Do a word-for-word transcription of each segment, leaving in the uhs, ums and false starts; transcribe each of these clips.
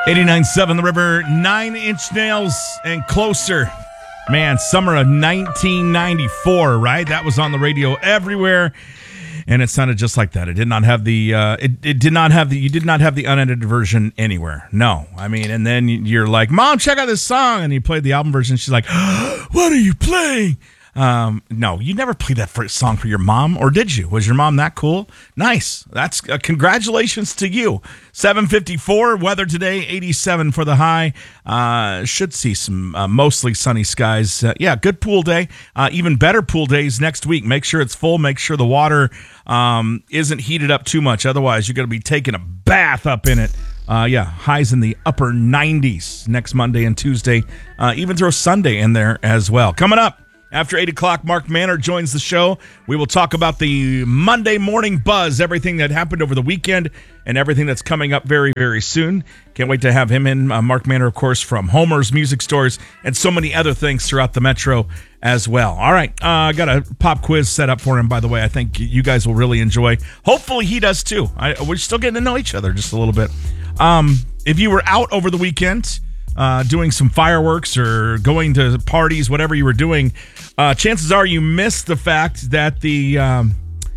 eighty-nine point seven The River, Nine Inch Nails and Closer. Man, summer of nineteen ninety-four, right? That was on the radio everywhere, and it sounded just like that. It did not have the, uh, it, it did not have the, you did not have the unedited version anywhere. No. I mean, and then you're like, Mom, check out this song. And you played the album version. She's like, what are you playing? Um, no, you never played that for, song for your mom, or did you? Was your mom that cool? Nice. That's uh, congratulations to you. seven fifty-four, weather today, eighty-seven for the high. Uh, should see some uh, mostly sunny skies. Uh, yeah, good pool day. Uh, even better pool days next week. Make sure it's full. Make sure the water um, isn't heated up too much. Otherwise, you're going to be taking a bath up in it. Uh, yeah, highs in the upper nineties next Monday and Tuesday. Uh, even throw Sunday in there as well. Coming up. After eight o'clock, Mark Manner joins the show. We will talk about the Monday morning buzz, everything that happened over the weekend and everything that's coming up very, very soon. Can't wait to have him in. Uh, Mark Manner, of course, from Homer's Music Stores and so many other things throughout the metro as well. All right, I uh, got a pop quiz set up for him, by the way. I think you guys will really enjoy. Hopefully he does, too. I, we're still getting to know each other just a little bit. Um, if you were out over the weekend... Uh, doing some fireworks or going to parties, whatever you were doing, uh, chances are you missed the fact that the um,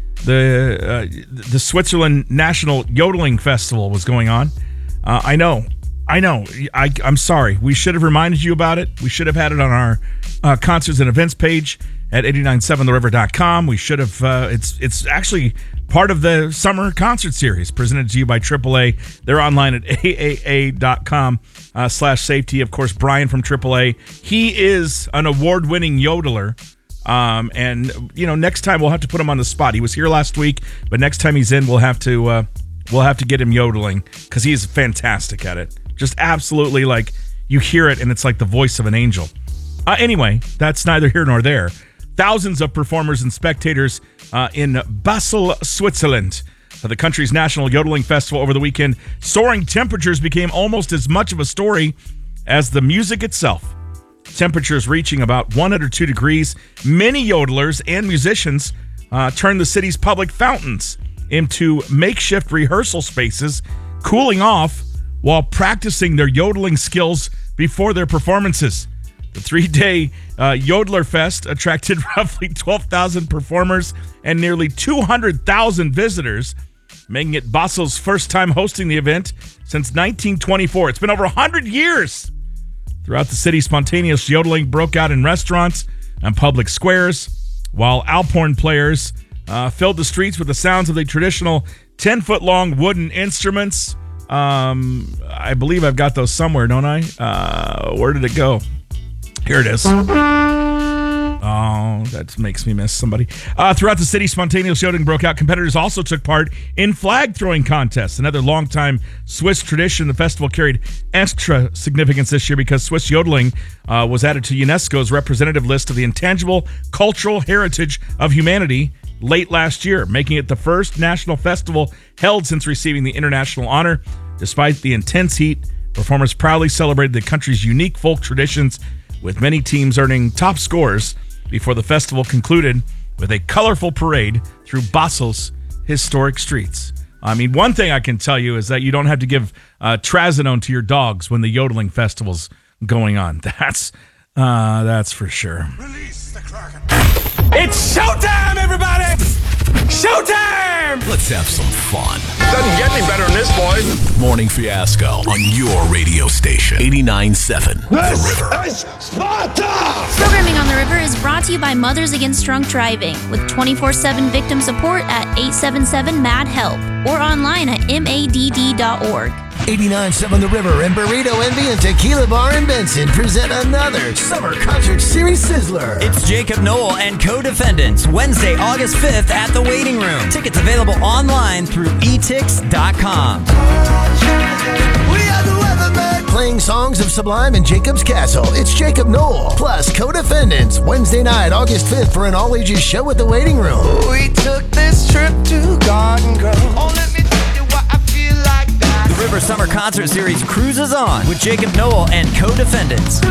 the uh, the Switzerland National Yodeling Festival was going on. Uh, I know, I know. I, I'm sorry. We should have reminded you about it. We should have had it on our uh, concerts and events page at eight nine seven the river dot com. We should have. Uh, it's it's actually part of the summer concert series presented to you by triple A. They're online at A A A dot com uh, slash safety. Of course, Brian from triple A. He is an award-winning yodeler. Um, and, you know, next time we'll have to put him on the spot. He was here last week, but next time he's in, we'll have to uh, we'll have to get him yodeling because he's fantastic at it. Just absolutely, like, you hear it and it's like the voice of an angel. Uh, anyway, that's neither here nor there. Thousands of performers and spectators uh, in Basel, Switzerland, for the country's national yodeling festival over the weekend. Soaring temperatures became almost as much of a story as the music itself. Temperatures reaching about one hundred two degrees. Many yodelers and musicians uh, turned the city's public fountains into makeshift rehearsal spaces, cooling off while practicing their yodeling skills before their performances. The three-day uh, Yodeler Fest attracted roughly twelve thousand performers and nearly two hundred thousand visitors, making it Basel's first time hosting the event since nineteen twenty-four. It's been over one hundred years. Throughout the city, spontaneous yodeling broke out in restaurants and public squares, while Alphorn players uh, filled the streets with the sounds of the traditional ten-foot-long wooden instruments. Um, I believe I've got those somewhere, don't I? Uh, where did it go? Here it is. Oh, that makes me miss somebody. Uh, throughout the city, spontaneous yodeling broke out. Competitors also took part in flag-throwing contests. Another longtime Swiss tradition. The festival carried extra significance this year because Swiss yodeling uh, was added to UNESCO's representative list of the intangible cultural heritage of humanity late last year, making it the first national festival held since receiving the international honor. Despite the intense heat, performers proudly celebrated the country's unique folk traditions, with many teams earning top scores before the festival concluded with a colorful parade through Basel's historic streets. I mean, one thing I can tell you is that you don't have to give uh, trazodone to your dogs when the yodeling festival's going on. That's uh, that's for sure. Release the Kraken. It's showtime, everybody! Showtime! Let's have some fun. Doesn't get any better than this, boys. Morning Fiasco on your radio station. eighty-nine point seven The River. This is Sparta! Programming on The River is brought to you by Mothers Against Drunk Driving with twenty-four seven victim support at eight seven seven M A D HELP or online at M A D D dot org. eighty-nine point seven The River and Burrito Envy and Tequila Bar in Benson present another Summer Concert Series Sizzler. It's Jacob Noel and Co-Defendants, Wednesday, August fifth at the Waiting Room. Tickets available online through e tix dot com. We are the Weathermen. Playing songs of Sublime and Jacob's Castle. It's Jacob Noel plus Co-Defendants. Wednesday night, August fifth for an all-ages show at the Waiting Room. We took this trip to Garden Grove. Oh, let me tell you what I feel like that. The River Summer Concert Series cruises on with Jacob Noel and Co-Defendants.